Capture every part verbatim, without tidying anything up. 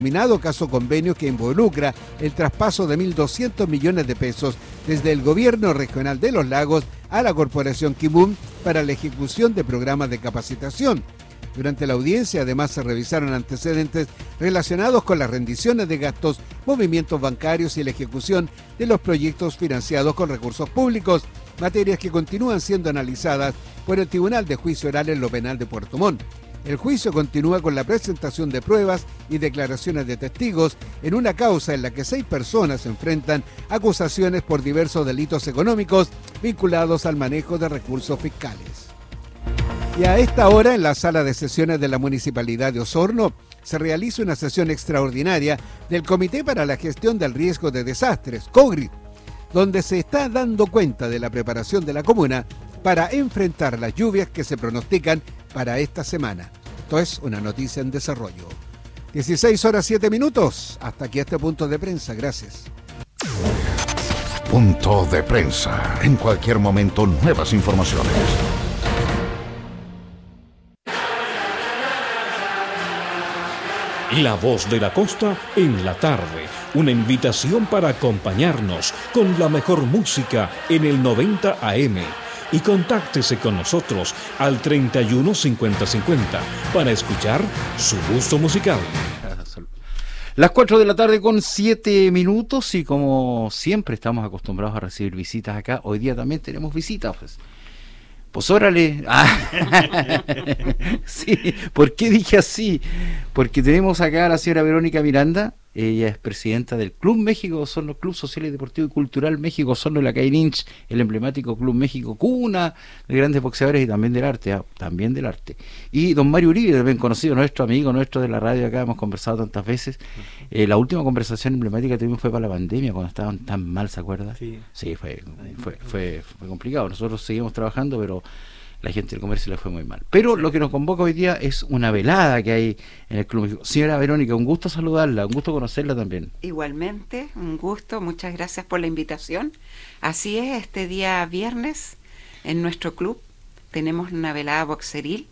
denominado caso convenio que involucra el traspaso de mil doscientos millones de pesos desde el gobierno regional de Los Lagos a la corporación Kimum para la ejecución de programas de capacitación. Durante la audiencia, además, se revisaron antecedentes relacionados con las rendiciones de gastos, movimientos bancarios y la ejecución de los proyectos financiados con recursos públicos, materias que continúan siendo analizadas por el Tribunal de Juicio Oral en lo Penal de Puerto Montt. El juicio continúa con la presentación de pruebas y declaraciones de testigos en una causa en la que seis personas enfrentan acusaciones por diversos delitos económicos vinculados al manejo de recursos fiscales. Y a esta hora, en la sala de sesiones de la Municipalidad de Osorno, se realiza una sesión extraordinaria del Comité para la Gestión del Riesgo de Desastres, COGRI, donde se está dando cuenta de la preparación de la comuna para enfrentar las lluvias que se pronostican para esta semana. Esto es una noticia en desarrollo. dieciséis horas siete minutos. Hasta aquí este punto de prensa. Gracias. Punto de prensa. En cualquier momento, nuevas informaciones. La Voz de la Costa en la tarde. Una invitación para acompañarnos con la mejor música en el noventa A M. Y contáctese con nosotros al treinta y uno cincuenta cincuenta para escuchar su gusto musical. Las cuatro de la tarde con siete minutos y como siempre estamos acostumbrados a recibir visitas acá, hoy día también tenemos visitas, pues. Pues órale. Ah. Sí, ¿por qué dije así? Porque tenemos acá a la señora Verónica Miranda. Ella es presidenta del Club México Osorno, Club Social y Deportivo y Cultural México Osorno de la calle Lynch, el emblemático Club México, cuna de grandes boxeadores y también del arte, ah, también del arte. Y don Mario Uribe, también conocido, nuestro amigo, nuestro de la radio, acá hemos conversado tantas veces. Eh, la última conversación emblemática que tuvimos fue para la pandemia, cuando estaban tan mal, ¿se acuerda? Sí, sí fue, fue, fue, fue complicado. Nosotros seguimos trabajando, pero la gente del comercio le fue muy mal. Pero sí, lo que nos convoca hoy día es una velada que hay en el Club México. Señora Verónica, un gusto saludarla, un gusto conocerla también. Igualmente, un gusto, muchas gracias por la invitación. Así es, este día viernes en nuestro club tenemos una velada boxeril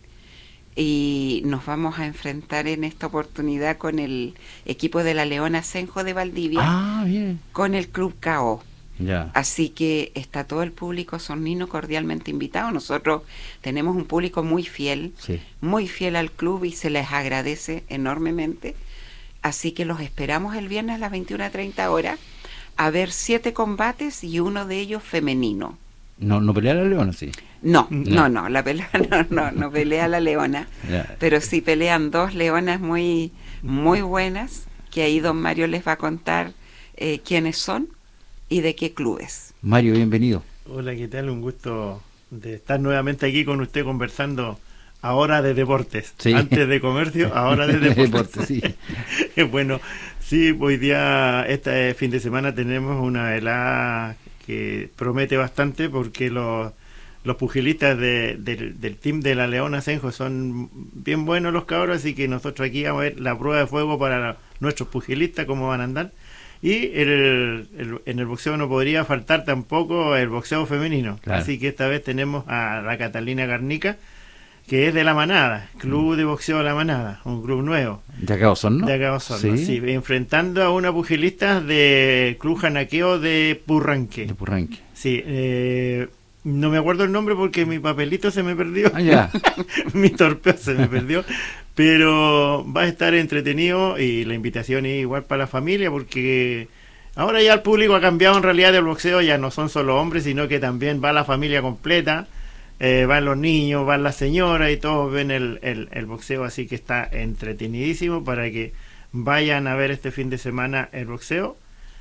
y nos vamos a enfrentar en esta oportunidad con el equipo de la Leona Senjo de Valdivia, ah, bien, con el Club K O. Ya. Así que está todo el público osornino cordialmente invitado. Nosotros tenemos un público muy fiel, sí, muy fiel al club y se les agradece enormemente. Así que los esperamos el viernes a las veintiuna treinta horas a ver siete combates y uno de ellos femenino. ¿No, no pelea la Leona, sí? No, no, no, no la pelea no, no, no pelea la Leona, ya, pero sí pelean dos leonas muy, muy buenas, que ahí don Mario les va a contar eh, quiénes son y de qué clubes. Mario, bienvenido. Hola, ¿qué tal? Un gusto de estar nuevamente aquí con usted conversando ahora de deportes. Sí. Antes de comercio, ahora de deportes. Sí. Bueno, sí, hoy día, este fin de semana tenemos una velada que promete bastante porque los, los pugilistas de, de, del team de la Leona Senjo son bien buenos los cabros, así que nosotros aquí vamos a ver la prueba de fuego para nuestros pugilistas, cómo van a andar. Y el, el, en el boxeo no podría faltar tampoco el boxeo femenino. Claro. Así que esta vez tenemos a la Catalina Garnica, que es de La Manada, Club de Boxeo La Manada, un club nuevo. ¿De acá Osorno? De acá Osorno, sí. sí. Enfrentando a una pugilista de Club Janaqueo de Purranque. De Purranque. Sí, eh, no me acuerdo el nombre porque mi papelito se me perdió. Ah, ya. Mi torpeo se me perdió. Pero va a estar entretenido y la invitación es igual para la familia porque ahora ya el público ha cambiado en realidad del boxeo, ya no son solo hombres, sino que también va la familia completa, eh, van los niños, van las señoras y todos ven el, el, el boxeo, así que está entretenidísimo para que vayan a ver este fin de semana el boxeo.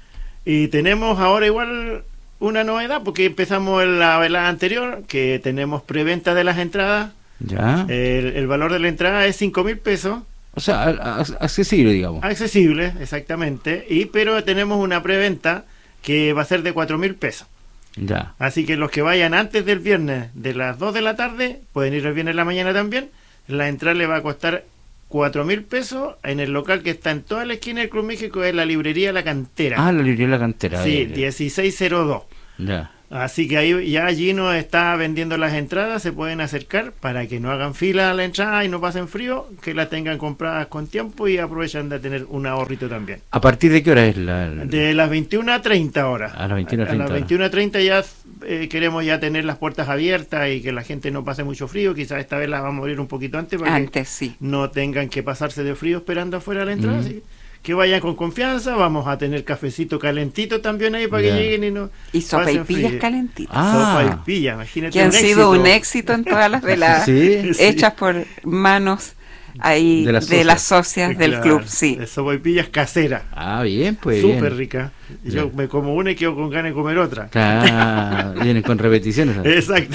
Y tenemos ahora igual una novedad porque empezamos en la velada anterior, que tenemos preventa de las entradas. Ya. El, el valor de la entrada es cinco mil pesos. O sea, accesible, digamos. Accesible, exactamente. Y pero tenemos una preventa que va a ser de cuatro mil pesos. Ya. Así que los que vayan antes del viernes de las dos de la tarde, pueden ir el viernes en la mañana también. La entrada le va a costar cuatro mil pesos en el local que está en toda la esquina del Club México, es la librería La Cantera. Ah, la librería La Cantera. Sí, dieciséis cero dos. Ya. Así que ahí ya Gino está vendiendo las entradas, se pueden acercar para que no hagan fila a la entrada y no pasen frío, que las tengan compradas con tiempo y aprovechan de tener un ahorrito también. ¿A partir de qué hora es la...? la... De las veintiuna a treinta horas. A las veintiuna a treinta. A las veintiuna a treinta ya eh, queremos ya tener las puertas abiertas y que la gente no pase mucho frío. Quizás esta vez las vamos a abrir un poquito antes para antes, que sí. no tengan que pasarse de frío esperando afuera a la entrada. Mm. Así que vayan con confianza, vamos a tener cafecito calentito también ahí para yeah. que lleguen y no y sopaipillas calentitas. Ah, sopaipillas, imagínate. Que han un sido éxito. un éxito en todas las veladas ¿Sí? hechas por manos ahí de las socias, de las socias del claro, club, sí. De sopaipillas caseras. Ah, bien, pues. Súper rica. Yo bien. me como una y quedo con ganas de comer otra. Claro, vienen con repeticiones. Exacto.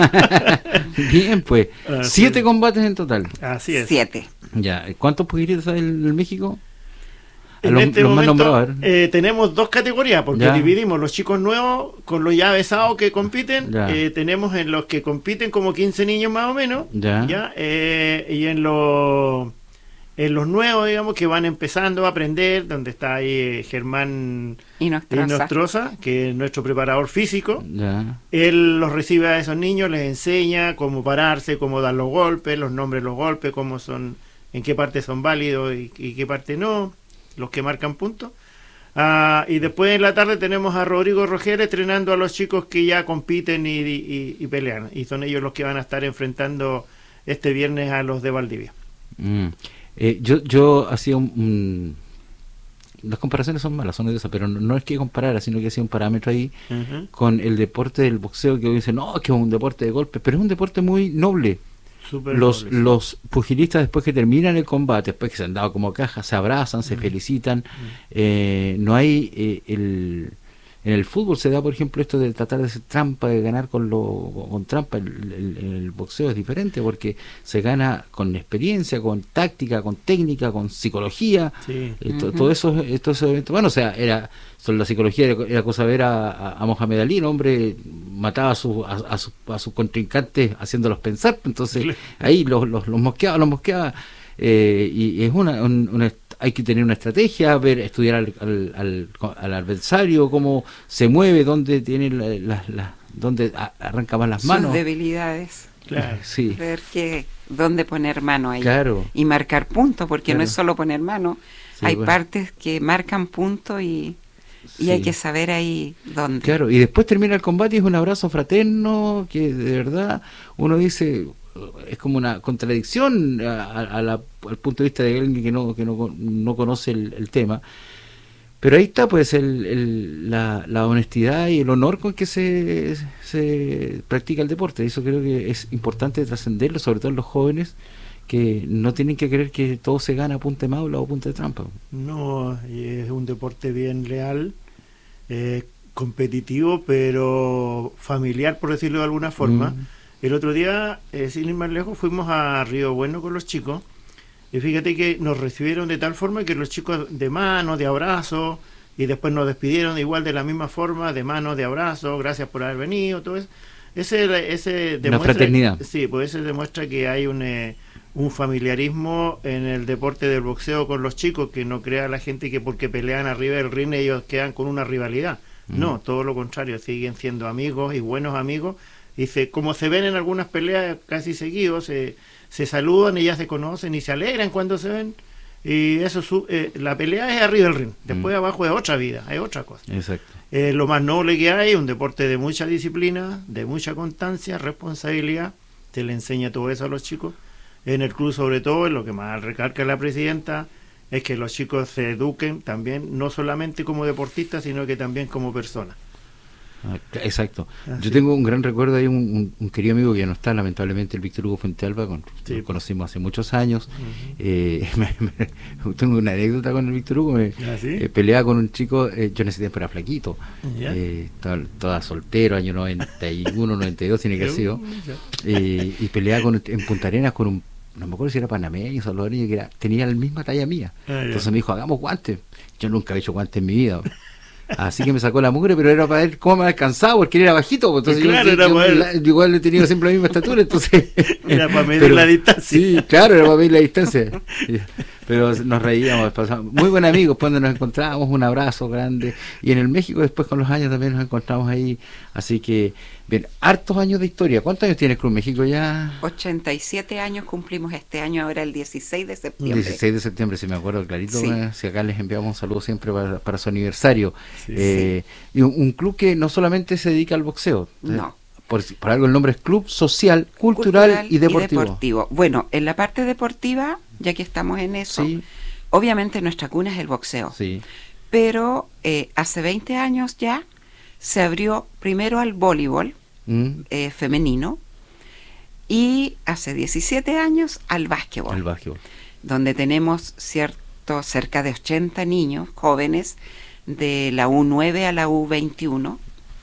Bien, pues. Así Siete es. combates en total. Así es. Siete. Ya, ¿cuántos pugilistas hay en México? En los, este los momento eh, tenemos dos categorías, porque ya. dividimos los chicos nuevos con los ya besados que compiten. Eh, tenemos en los que compiten como quince niños más o menos. Ya. ¿ya? Eh, y en los en los nuevos, digamos, que van empezando a aprender, donde está ahí eh, Germán Inostroza, que es nuestro preparador físico. Ya. Él los recibe a esos niños, les enseña cómo pararse, cómo dar los golpes, los nombres de los golpes, cómo son, en qué parte son válidos y, y qué parte no, los que marcan puntos. Ah, y después en la tarde tenemos a Rodrigo Roger entrenando a los chicos que ya compiten y, y, y pelean, y son ellos los que van a estar enfrentando este viernes a los de Valdivia. Mm. Eh, yo yo hacía un, un las comparaciones son malas, son odiosas, pero no, no es que comparara, sino que hacía un parámetro ahí uh-huh. con el deporte del boxeo, que hoy dicen, no, que es un deporte de golpes, pero es un deporte muy noble. Super los noble, sí. los pugilistas, después que terminan el combate, después que se han dado como caja, se abrazan, se uh-huh. felicitan. Uh-huh. Eh, no hay eh, el en el fútbol se da, por ejemplo, esto de tratar de hacer trampa, de ganar con lo con trampa. El, el, el boxeo es diferente porque se gana con experiencia, con táctica, con técnica, con psicología. Sí. Eh, to, uh-huh. Todo eso, todo eso, bueno, o sea, era sobre la psicología era, era cosa ver a, a, a Mohamed Ali, el hombre mataba a sus a, a sus a sus contrincantes haciéndolos pensar, entonces claro. ahí los los, los mosqueaba, los mosqueaba eh, y, y es una, un, una hay que tener una estrategia, ver, estudiar al, al, al, al adversario, cómo se mueve, dónde tiene la, la, la, dónde arranca más las sus manos. Sus debilidades. Claro. Sí. Ver que, dónde poner mano ahí. Claro. Y marcar puntos, porque claro. no es solo poner mano. Sí, hay bueno. partes que marcan puntos y, y sí. hay que saber ahí dónde. Claro, y después termina el combate y es un abrazo fraterno que de verdad uno dice... es como una contradicción a, a la, al punto de vista de alguien que no que no, no conoce el, el tema, pero ahí está pues el, el, la, la honestidad y el honor con que se, se practica el deporte. Eso creo que es importante trascenderlo, sobre todo en los jóvenes, que no tienen que creer que todo se gana a punta de maula o a punta de trampa. No, es un deporte bien leal, eh, competitivo, pero familiar, por decirlo de alguna forma. Mm. El otro día, eh, sin ir más lejos, fuimos a Río Bueno con los chicos y fíjate que nos recibieron de tal forma que los chicos de mano, de abrazo, y después nos despidieron igual de la misma forma, de mano, de abrazo, gracias por haber venido, todo eso. Ese, ese demuestra, una fraternidad. Sí, pues ese demuestra que hay un, eh, un familiarismo en el deporte del boxeo con los chicos, que no crea la gente que porque pelean arriba del ring ellos quedan con una rivalidad. Mm. No, todo lo contrario, siguen siendo amigos y buenos amigos. Dice, como se ven en algunas peleas casi seguidos, se, se saludan y ya se conocen y se alegran cuando se ven. Y eso, su, eh, la pelea es arriba del ring, después mm. abajo es otra vida, es otra cosa. Exacto. Eh, lo más noble que hay, un deporte de mucha disciplina, de mucha constancia, responsabilidad, se le enseña todo eso a los chicos. En el club sobre todo, lo que más recalca la presidenta, es que los chicos se eduquen también, no solamente como deportistas, sino que también como personas. Exacto. Ah, Yo sí. tengo un gran recuerdo de un, un, un querido amigo que ya no está, lamentablemente, el Víctor Hugo Fuentealba, con, sí. lo conocimos hace muchos años. Uh-huh. eh, me, me, tengo una anécdota con el Víctor Hugo. Me, ¿Ah, sí? eh, peleaba con un chico, eh, yo en ese tiempo era flaquito, ¿Ya? eh, estaba, estaba soltero, año noventa y uno, noventa y dos tiene que haber sido, eh, y peleaba con, en Punta Arenas con un, no me acuerdo si era panameño, salvadoreño, que era, tenía la misma talla mía. Ah, entonces me dijo, hagamos guantes. Yo nunca he hecho guantes en mi vida. Así que me sacó la mugre, pero era para ver cómo me alcanzaba, porque él era bajito, entonces claro, yo, era yo, para la, yo igual he tenido siempre la misma estatura, entonces era para medir pero, la distancia. Sí, claro, era para medir la distancia. pero nos reíamos, pasamos, muy buen amigos, cuando nos encontrábamos, un abrazo grande, y en el México después con los años también nos encontramos ahí, así que, bien, hartos años de historia. ¿Cuántos años tiene el Club México ya? ochenta y siete años cumplimos este año, ahora el dieciséis de septiembre. dieciséis de septiembre, si me acuerdo clarito, sí. eh, si acá les enviamos un saludo siempre para, para su aniversario. Sí, eh, sí. Y un, un club que no solamente se dedica al boxeo, no. Eh, Por, por algo el nombre es Club Social, Cultural, Cultural y, deportivo. y Deportivo. Bueno, en la parte deportiva, ya que estamos en eso, sí. obviamente nuestra cuna es el boxeo. Sí. Pero eh, hace veinte años ya se abrió primero al voleibol mm. eh, femenino y hace diecisiete años al básquetbol. Al básquetbol. Donde tenemos cierto cerca de ochenta niños jóvenes de la U nueve a la U veintiuno.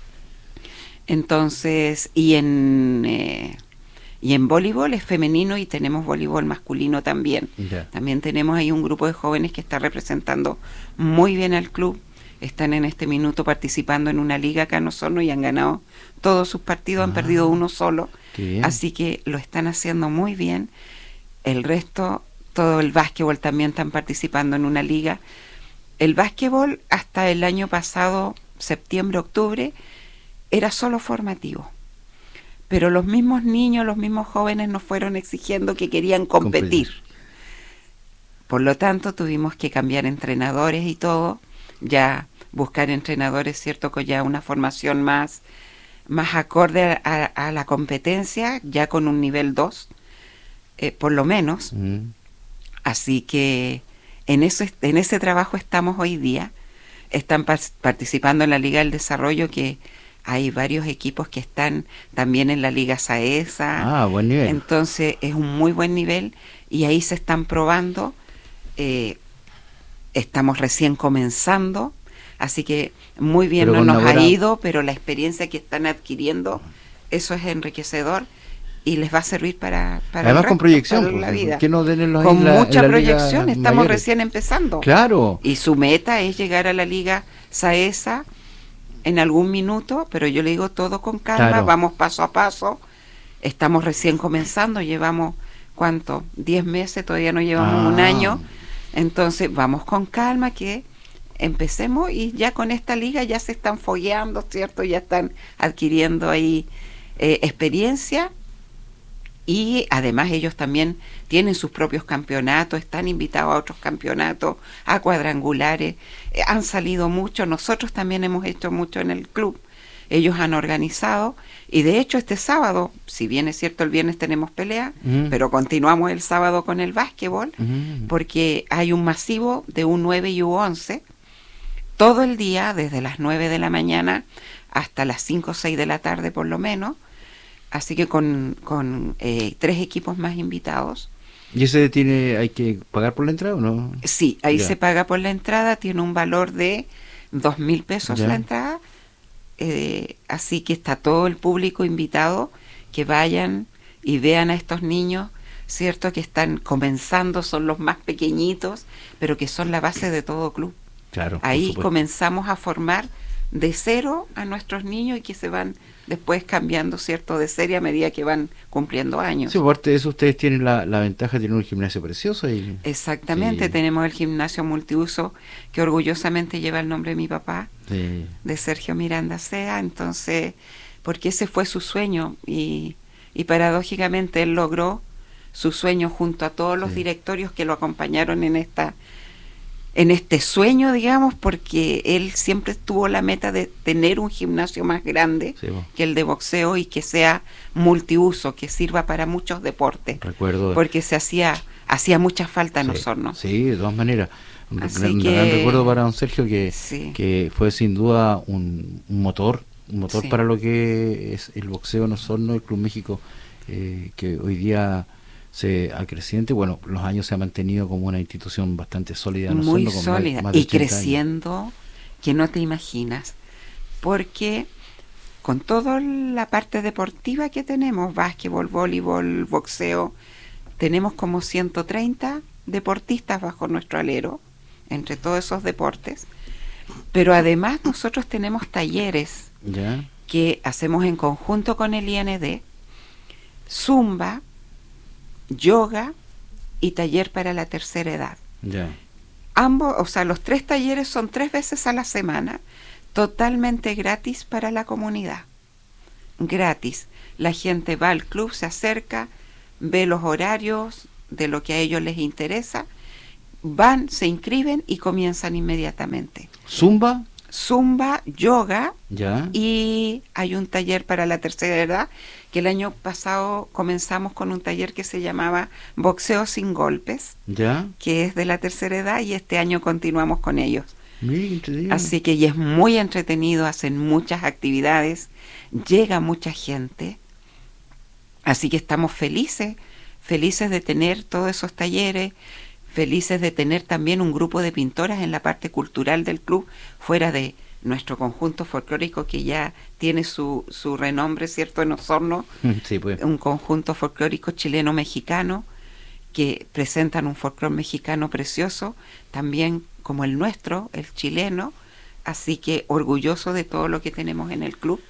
Entonces, y en eh, y en voleibol es femenino y tenemos voleibol masculino también. Yeah. También tenemos ahí un grupo de jóvenes que está representando muy bien al club. Están en este minuto participando en una liga acá en Osorno y han ganado todos sus partidos, ah, han perdido uno solo. Así que lo están haciendo muy bien. El resto, todo el básquetbol también están participando en una liga. El básquetbol hasta el año pasado, septiembre, octubre, era solo formativo, pero los mismos niños, los mismos jóvenes nos fueron exigiendo que querían competir. competir. Por lo tanto, tuvimos que cambiar entrenadores y todo, ya buscar entrenadores, cierto, con ya una formación más, más acorde a, a la competencia, ya con un nivel dos, eh, por lo menos. Mm. Así que en, eso, en ese trabajo estamos hoy día. Están participando en la Liga del Desarrollo, que hay varios equipos que están también en la Liga Saesa. Ah, buen nivel. Entonces es un muy buen nivel y ahí se están probando. Eh, estamos recién comenzando, así que muy bien pero no nos buena... ha ido, pero la experiencia que están adquiriendo, eso es enriquecedor y les va a servir para, para además el resto, con proyección, para la vida. ¿Qué no den en los con en la, mucha en la proyección, Liga estamos mayores? Recién empezando. Claro. Y su meta es llegar a la Liga Saesa en algún minuto, pero yo le digo todo con calma, claro. Vamos paso a paso, estamos recién comenzando, llevamos, ¿cuánto? diez meses, todavía no llevamos ah. un año, entonces vamos con calma, que empecemos y ya con esta liga ya se están fogueando, ¿cierto? Ya están adquiriendo ahí eh, experiencia y además ellos también tienen sus propios campeonatos, están invitados a otros campeonatos, a cuadrangulares, eh, han salido mucho, nosotros también hemos hecho mucho en el club, ellos han organizado y de hecho este sábado, si bien es cierto el viernes tenemos pelea, mm. pero continuamos el sábado con el básquetbol, mm. porque hay un masivo de U nueve y U once, todo el día, desde las nueve de la mañana hasta las cinco o seis de la tarde por lo menos, así que con, con eh, tres equipos más invitados. ¿Y ese tiene, hay que pagar por la entrada o no? Sí, ahí ya. se paga por la entrada, tiene un valor de dos mil pesos ya. La entrada, eh, así que está todo el público invitado, que vayan y vean a estos niños, cierto, que están comenzando, son los más pequeñitos, pero que son la base de todo club. Claro, ahí comenzamos a formar de cero a nuestros niños y que se van después cambiando, cierto, de serie a medida que van cumpliendo años. Sí, aparte de eso ustedes tienen la, la ventaja de tener un gimnasio precioso. Y... Exactamente, sí. Tenemos el gimnasio multiuso que orgullosamente lleva el nombre de mi papá, sí. de Sergio Miranda Sea, entonces, porque ese fue su sueño y, y paradójicamente él logró su sueño junto a todos los sí. directorios que lo acompañaron en esta en este sueño, digamos, porque él siempre tuvo la meta de tener un gimnasio más grande sí, bueno. que el de boxeo y que sea multiuso, que sirva para muchos deportes. Recuerdo. Porque se hacía hacía mucha falta en sí, Osorno. Sí, de todas maneras. Un, un que, gran recuerdo para don Sergio que, sí. que fue sin duda un, un motor, un motor sí. para lo que es el boxeo en Osorno, el Club México, eh, que hoy día se acreciente, bueno, los años se ha mantenido como una institución bastante sólida, no muy solo, sólida más, más de y creciendo años. Que no te imaginas, porque con toda la parte deportiva que tenemos, básquetbol, voleibol, boxeo, tenemos como ciento treinta deportistas bajo nuestro alero, entre todos esos deportes, pero además nosotros tenemos talleres ¿Ya? que hacemos en conjunto con el I N D, zumba, yoga y taller para la tercera edad. Ya. Ambos, o sea, los tres talleres son tres veces a la semana, totalmente gratis para la comunidad. Gratis. La gente va al club, se acerca, ve los horarios de lo que a ellos les interesa, van, se inscriben y comienzan inmediatamente. ¿Zumba? Zumba, yoga, ya. Y hay un taller para la tercera edad, que el año pasado comenzamos con un taller que se llamaba Boxeo sin golpes, ya. que es de la tercera edad, y este año continuamos con ellos. Muy Así que y es muy entretenido, hacen muchas actividades, llega mucha gente, así que estamos felices, felices de tener todos esos talleres, felices de tener también un grupo de pintoras en la parte cultural del club, fuera de nuestro conjunto folclórico que ya tiene su, su renombre, ¿cierto?, en Osorno, sí, pues. Un conjunto folclórico chileno-mexicano que presentan un folclore mexicano precioso, también como el nuestro, el chileno, así que orgulloso de todo lo que tenemos en el club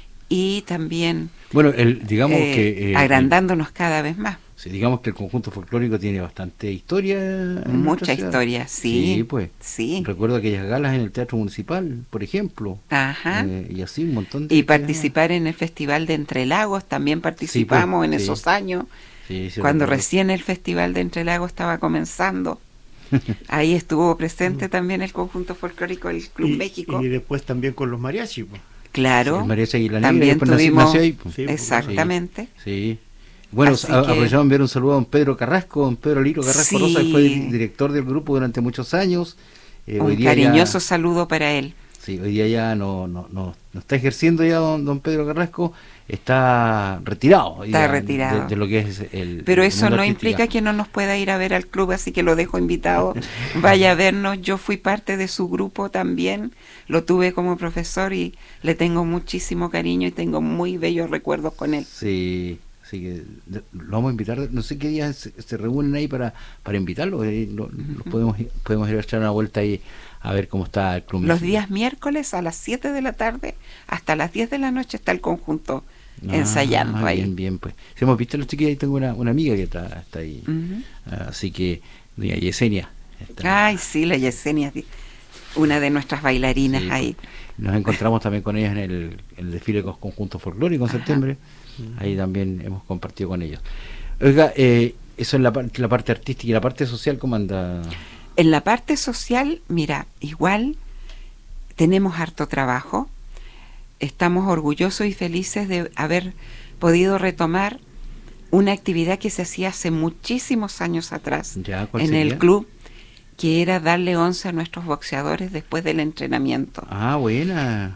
y también bueno, el, digamos eh, que eh, agrandándonos el, cada vez más. Sí, digamos que el conjunto folclórico tiene bastante historia. Mucha historia, sí. Sí, pues. Sí. Recuerdo aquellas galas en el Teatro Municipal, por ejemplo. Ajá. Eh, y así un montón de... Y participar en el Festival de Entre Lagos, también participamos sí, pues, en sí. esos años. Sí, sí, cuando recuerdo. Recién el Festival de Entre Lagos estaba comenzando. Ahí estuvo presente también el conjunto folclórico del Club y, México. Y después también con los mariachis. Pues. Claro. Sí, el mariachi y la también negra, tuvimos... nació ahí, pues. Sí, exactamente. Sí. sí. Bueno, a, aprovechamos que... enviar un saludo a don Pedro Carrasco, don Pedro Liro Carrasco sí. Rosa, que fue director del grupo durante muchos años. Eh, un hoy día cariñoso ya, saludo para él. Sí, hoy día ya no, no, no, no está ejerciendo ya don, don Pedro Carrasco, está retirado. Está retirado. De, de lo que es el Pero el eso no implica que no nos pueda ir a ver al club, así que lo dejo invitado. Vaya a vernos, yo fui parte de su grupo también, lo tuve como profesor y le tengo muchísimo cariño y tengo muy bellos recuerdos con él. Sí. Así que lo vamos a invitar, no sé qué días se, se reúnen ahí para para invitarlo, eh, lo, uh-huh. lo podemos podemos ir a echar una vuelta ahí a ver cómo está el club. Los México. Días miércoles a las siete de la tarde hasta las diez de la noche está el conjunto ah, ensayando ahí. Bien, bien, pues. Si hemos visto a los chiquillos, ahí tengo una, una amiga que está, está ahí, uh-huh. así que, doña Yesenia. Está. Ay, sí, la Yesenia, una de nuestras bailarinas sí, ahí. Nos encontramos también con ellas en el, en el desfile con conjunto folclórico en Ajá. septiembre. Ahí también hemos compartido con ellos. Oiga, eh, eso es la, la parte artística y la parte social, ¿cómo anda? En la parte social, mira, igual tenemos harto trabajo. Estamos orgullosos y felices de haber podido retomar una actividad que se hacía hace muchísimos años atrás ya, ¿cuál en sería? El club, que era darle once a nuestros boxeadores después del entrenamiento. Ah, buena.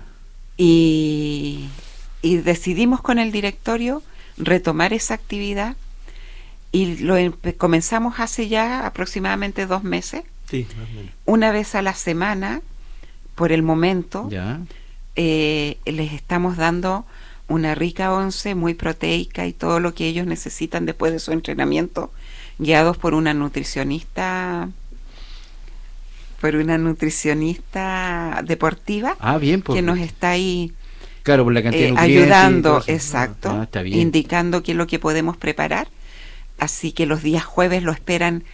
Y... Y decidimos con el directorio retomar esa actividad y lo empe- comenzamos hace ya aproximadamente dos meses. Sí, más o menos. Una vez a la semana, por el momento, ya. Eh, les estamos dando una rica once muy proteica y todo lo que ellos necesitan después de su entrenamiento, guiados por una nutricionista, por una nutricionista deportiva ah, bien, pues, que nos está ahí. Claro, por la cantidad eh, de nutrientes ayudando, exacto, ah, está bien. indicando qué es lo que podemos preparar. Así que los días jueves lo esperan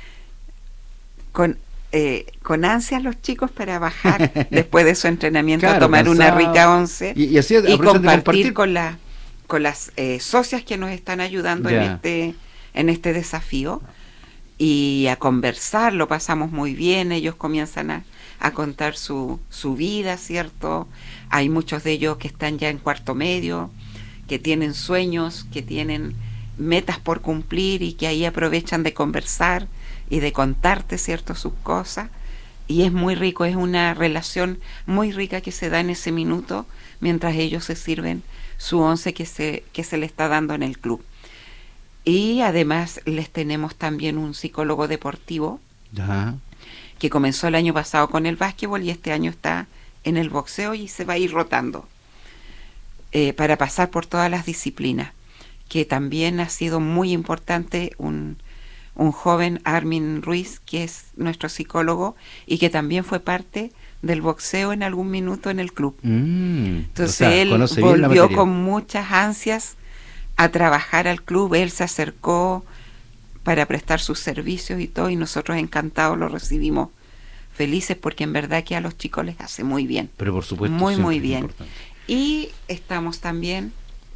con eh, con ansias los chicos para bajar después de su entrenamiento claro, a tomar cansado. Una rica once y, y, así y compartir, compartir con la con las eh, socias que nos están ayudando ya. en este en este desafío y a conversar. Lo pasamos muy bien. Ellos comienzan a a contar su, su vida, ¿cierto? Hay muchos de ellos que están ya en cuarto medio, que tienen sueños, que tienen metas por cumplir y que ahí aprovechan de conversar y de contarte, ¿cierto?, sus cosas. Y es muy rico, es una relación muy rica que se da en ese minuto mientras ellos se sirven su once que se, que se le está dando en el club. Y además les tenemos también un psicólogo deportivo, Ajá. que comenzó el año pasado con el básquetbol y este año está en el boxeo y se va a ir rotando eh, para pasar por todas las disciplinas, que también ha sido muy importante un, un joven, Armin Ruiz, que es nuestro psicólogo y que también fue parte del boxeo en algún minuto en el club. Mm, Entonces o sea, él volvió con muchas ansias a trabajar al club. Él se acercó para prestar sus servicios y todo, y nosotros encantados lo recibimos felices, porque en verdad que a los chicos les hace muy bien. Pero por supuesto, muy, muy bien. Y estamos también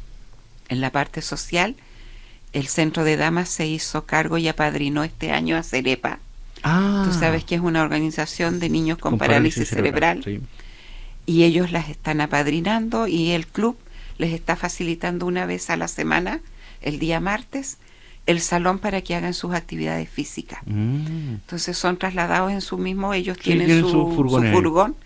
en la parte social. El Centro de Damas se hizo cargo y apadrinó este año a Cerepa. Ah. Tú sabes que es una organización de niños con, con parálisis, parálisis cerebral, cerebral sí. Y ellos las están apadrinando, y el club les está facilitando una vez a la semana, el día martes, el salón para que hagan sus actividades físicas. Mm. Entonces son trasladados en su mismo, ellos sí, tienen, tienen su, su, furgón, su furgón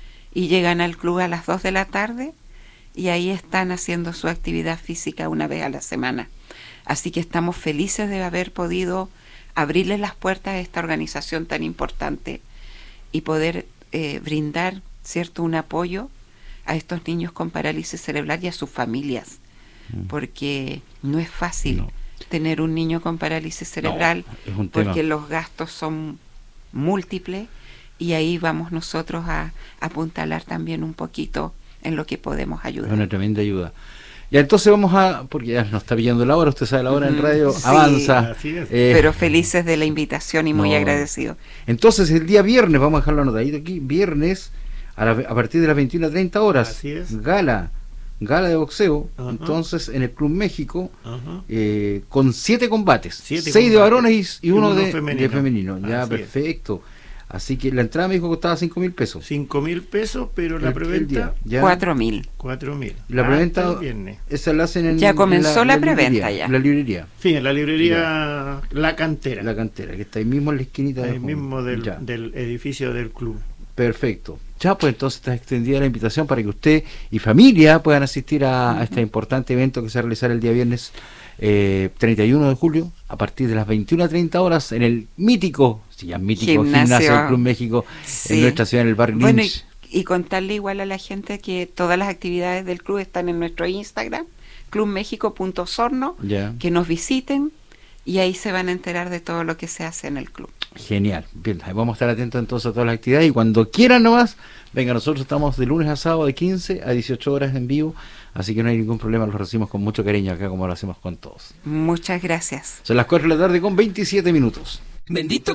y llegan al club a las dos de la tarde y ahí están haciendo su actividad física una vez a la semana. Así que estamos felices de haber podido abrirle las puertas a esta organización tan importante y poder eh, brindar, ¿cierto?, un apoyo a estos niños con parálisis cerebral y a sus familias, mm. porque no es fácil no. tener un niño con parálisis cerebral, no, es un tema. Porque los gastos son múltiples, y ahí vamos nosotros a, a apuntalar también un poquito en lo que podemos ayudar. Es una tremenda ayuda. Ya entonces vamos a, porque ya nos está pillando la hora, usted sabe la hora en radio, sí, avanza. Eh, pero felices de la invitación y muy no, agradecidos. Entonces el día viernes, vamos a dejarlo anotadito aquí, viernes a, la, a partir de las veintiuna treinta horas, así es. gala, gala de boxeo, uh-huh. entonces en el Club México, uh-huh. eh, con siete combates, siete seis combates. de varones y, y uno, uno de femenino, de femenino. Ya, así perfecto. Es. Así que la entrada me dijo que costaba cinco mil pesos. Cinco mil pesos, pero la preventa cuatro mil. Cuatro mil. La ah, preventa esa la hacen en ya comenzó en la, la, la preventa ya. La librería. Sí, en la librería ya. La Cantera. La Cantera, que está ahí mismo en la esquinita. Ahí mismo del, del edificio del club. Perfecto. Ya, pues entonces está extendida la invitación para que usted y familia puedan asistir a, uh-huh. a este importante evento que se va a realizar el día viernes eh, treinta y uno de julio a partir de las veintiuna treinta horas en el mítico, si ya mítico gimnasio, gimnasio del Club México, sí. en nuestra ciudad, en el barrio bueno, Lynch. Y, y contarle igual a la gente que todas las actividades del club están en nuestro Instagram, club méxico punto osorno, yeah. que nos visiten y ahí se van a enterar de todo lo que se hace en el club. Genial, bien, ahí vamos a estar atentos entonces a todas las actividades y cuando quieran nomás, venga, nosotros estamos de lunes a sábado de quince a dieciocho horas en vivo, así que no hay ningún problema, los recibimos con mucho cariño acá como lo hacemos con todos. Muchas gracias. Son las cuatro de la tarde con veintisiete minutos. Bendito